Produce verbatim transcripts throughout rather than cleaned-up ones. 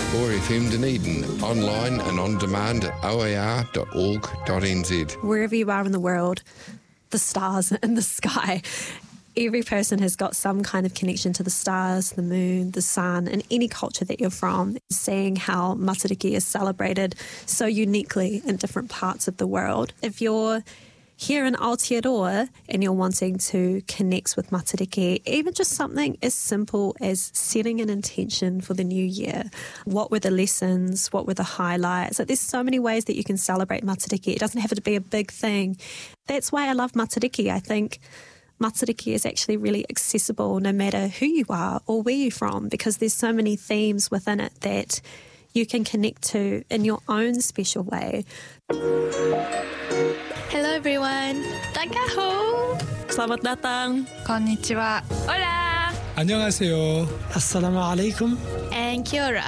or F M Dunedin, online and on demand at o a r dot org dot n z. Wherever you are in the world, the stars in the sky, every person has got some kind of connection to the stars, the moon, the sun, and any culture that you're from. Seeing how Matariki is celebrated so uniquely in different parts of the world. If you're here in Aotearoa and you're wanting to connect with Matariki, even just something as simple as setting an intention for the new year. What were the lessons? What were the highlights? Like, there's so many ways that you can celebrate Matariki. It doesn't have to be a big thing. That's why I love Matariki. I think Matariki is actually really accessible no matter who you are or where you're from, because there's so many themes within it that you can connect to in your own special way. Hello everyone. Takaho. Selamat datang. Konnichiwa. Hola. 안녕하세요. Assalamu alaikum. And kia ora.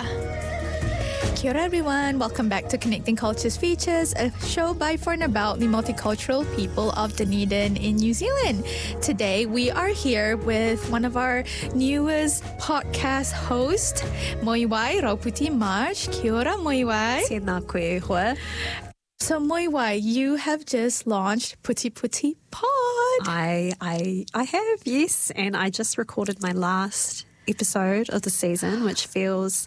Kia ora everyone. Welcome back to Connecting Cultures Features, a show by, for and about the multicultural people of Dunedin in New Zealand. Today we are here with one of our newest podcast hosts, Moiwai Rauputi Marsh. Kia ora, Moiwai. Tēnā koe hoa. So Moiwai, you have just launched Puti Puti Pod. I, I, I have, yes. And I just recorded my last episode of the season, which feels...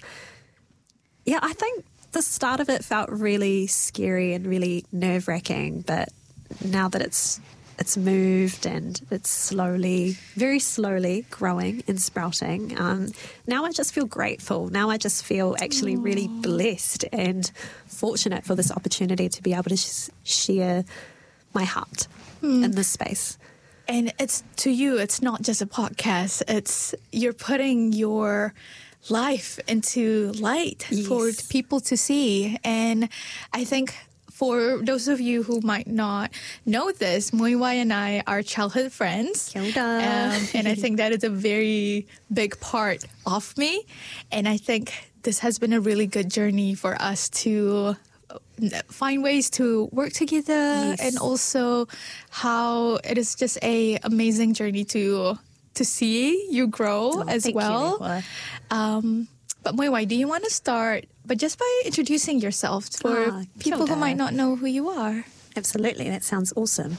Yeah, I think the start of it felt really scary and really nerve-wracking, but now that it's it's moved and it's slowly, very slowly growing and sprouting, um, now I just feel grateful. Now I just feel actually Aww. really blessed and fortunate for this opportunity to be able to sh- share my heart mm. in this space. And it's to you, it's not just a podcast. It's you're putting your life into light yes. for people to see. And I think for those of you who might not know this, Moiwai and I are childhood friends. Kia ora. Um, and I think that is a very big part of me. And I think this has been a really good journey for us to find ways to work together, yes. and also how it is just a amazing journey to to see you grow oh, as well. You, um, but Moiwai, do you want to start but just by introducing yourself for ah, people who might not know who you are? Absolutely, that sounds awesome.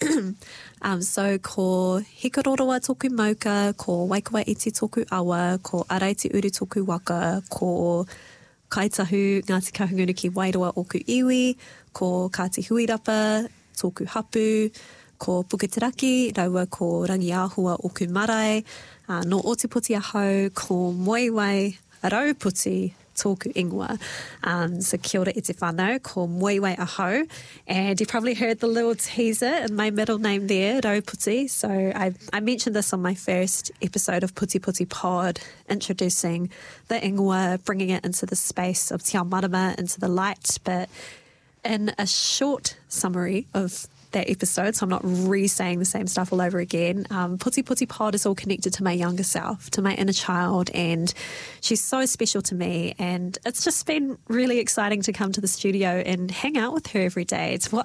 um, so, ko Hikaroroa tōku mauka, ko Waikawa iti tōku awa, ko Araiti uru tōku waka, ko Kaitahu Ngāti Kahungunu ki Wairoa o ku iwi, ko Kāti Huirapa tōku hapu, ko Puketeraki, raua ko Rangiāhua o ku marae, uh, no Ōtepoti ahau, ko Moiwai Rauputi tōku ingoa. Um, so kia ora e te whānau, ko Moiwai ahau. And you probably heard the little teaser in my middle name there, Rauputi. So I, I mentioned this on my first episode of Puti Puti Pod, introducing the ingoa, bringing it into the space of Te Ao Marama, into the light. But in a short summary of that episode, so I'm not re-saying the same stuff all over again. Um, Puti Puti Pod is all connected to my younger self, to my inner child, and she's so special to me. And it's just been really exciting to come to the studio and hang out with her every day. It's what